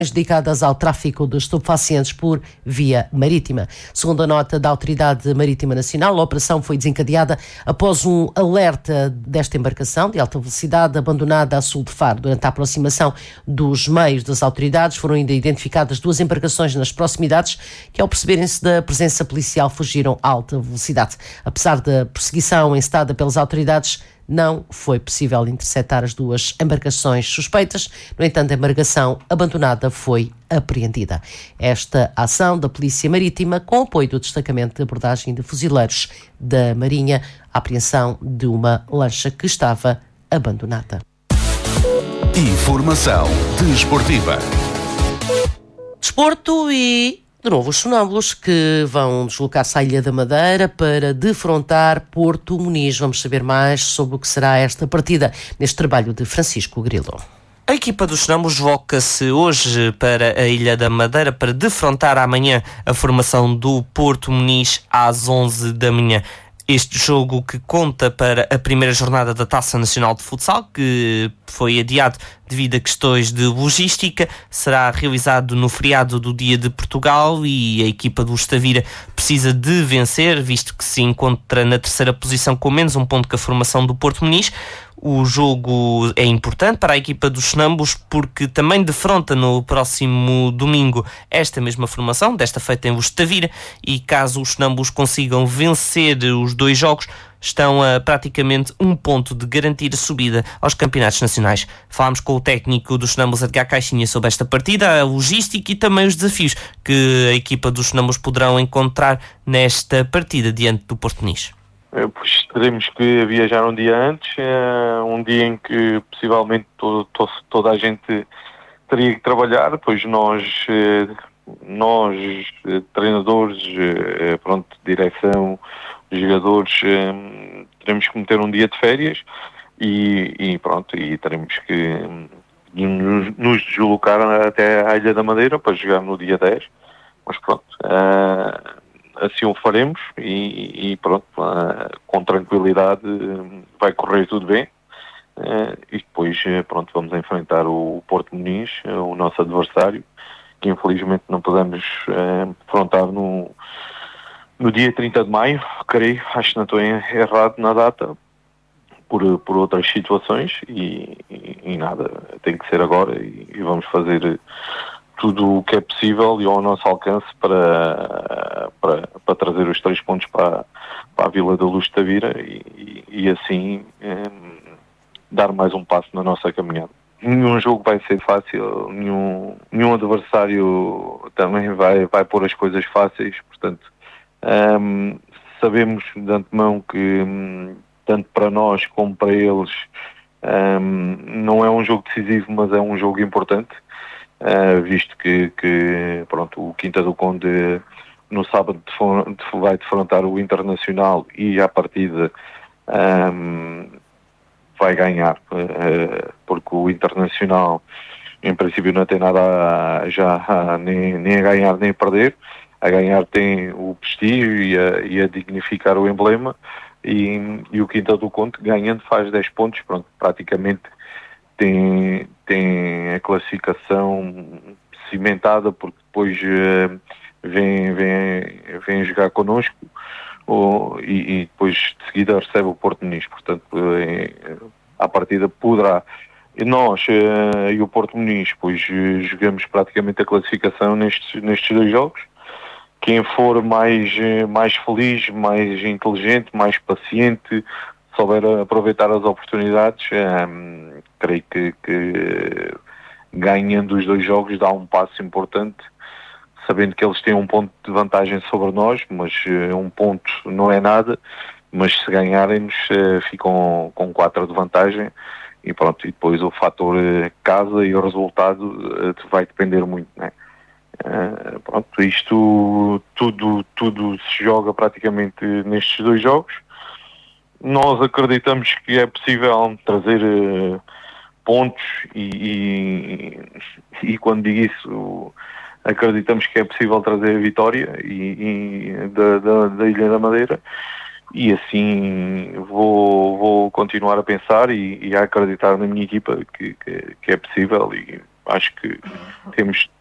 dedicadas ao tráfico de estupefacientes por via marítima. Segundo a nota da Autoridade Marítima Nacional, a operação foi desencadeada após um alerta desta embarcação de alta velocidade abandonada a sul de Faro. Durante a aproximação dos meios das autoridades, foram ainda identificadas 2 embarcações nas proximidades que, ao perceberem-se da presença policial, fugiram a alta velocidade. Apesar da perseguição encetada pelas autoridades, não foi possível interceptar as 2 embarcações suspeitas. No entanto, a embarcação abandonada foi apreendida. Esta ação da Polícia Marítima, com apoio do Destacamento de Abordagem de Fuzileiros da Marinha, a apreensão de uma lancha que estava abandonada. Informação desportiva. Desporto e, de novo, os sonâmbulos que vão deslocar-se à Ilha da Madeira para defrontar Porto Muniz. Vamos saber mais sobre o que será esta partida neste trabalho de Francisco Grilo. A equipa dos sonâmbulos desloca-se hoje para a Ilha da Madeira para defrontar amanhã a formação do Porto Muniz às 11 da manhã. Este jogo que conta para a primeira jornada da Taça Nacional de Futsal, que foi adiado devido a questões de logística, será realizado no feriado do Dia de Portugal e a equipa do Estavira precisa de vencer, visto que se encontra na terceira posição com menos um ponto que a formação do Porto Muniz. O jogo é importante para a equipa dos sonâmbulos porque também defronta no próximo domingo esta mesma formação, desta feita em Estavira, e caso os sonâmbulos consigam vencer os 2 jogos, estão a praticamente um ponto de garantir a subida aos campeonatos nacionais. Falámos com o técnico dos sonâmbulos, Edgar Caixinha, sobre esta partida, a logística e também os desafios que a equipa dos sonâmbulos poderão encontrar nesta partida diante do Porto Muniz. Pois teremos que viajar um dia antes, um dia em que possivelmente toda a gente teria que trabalhar, pois nós treinadores, direção, jogadores, teremos que meter um dia de férias e teremos que nos deslocar até à Ilha da Madeira para jogar no dia 10, mas assim o faremos e com tranquilidade vai correr tudo bem, e depois vamos enfrentar o Porto Muniz, o nosso adversário, que infelizmente não podemos enfrentar no dia 30 de maio, creio, acho que não estou errado na data, por outras situações e nada, tem que ser agora e vamos fazer tudo o que é possível e ao nosso alcance para trazer os 3 pontos para a Vila da Luz de Tavira e assim dar mais um passo na nossa caminhada. Nenhum jogo vai ser fácil, nenhum adversário também vai pôr as coisas fáceis, portanto sabemos de antemão que tanto para nós como para eles não é um jogo decisivo, mas é um jogo importante. Visto que o Quinta do Conde no sábado vai defrontar o Internacional e à partida vai ganhar, porque o Internacional em princípio não tem nada nem a ganhar nem a perder. A ganhar tem o prestígio e a dignificar o emblema, e o Quinta do Conde ganhando faz 10 pontos, praticamente tem a classificação cimentada, porque depois vem jogar connosco e depois de seguida recebe o Porto Muniz, portanto à partida poderá. E nós e o Porto Muniz pois jogamos praticamente a classificação nestes 2 jogos. Quem for mais feliz, mais inteligente, mais paciente, souber aproveitar as oportunidades, creio que ganhando os 2 jogos dá um passo importante, sabendo que eles têm um ponto de vantagem sobre nós, mas um ponto não é nada, mas se ganharem-nos ficam com 4 de vantagem e depois o fator casa e o resultado vai depender muito, não é? Isto tudo se joga praticamente nestes 2 jogos. Nós acreditamos que é possível trazer pontos e quando digo isso, acreditamos que é possível trazer a vitória da Ilha da Madeira, e assim vou continuar a pensar e a acreditar na minha equipa que é possível, e acho que temos